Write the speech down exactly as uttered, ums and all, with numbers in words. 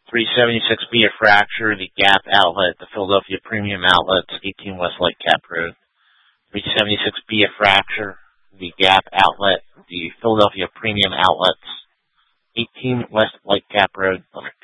three seventy-six B, a fracture, the Gap outlet, the Philadelphia Premium Outlets, eighteen West Lightcap Road. three seventy-six B, a fracture, the Gap outlet, the Philadelphia Premium Outlets, eighteen West Lightcap Road.